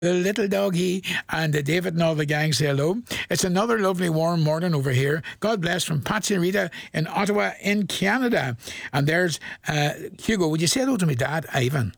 The little doggy and David and all the gang say hello. It's another lovely warm morning over here. God bless from Patsy and Rita in Ottawa in Canada. And there's Hugo. Would you say hello to my dad, Ivan?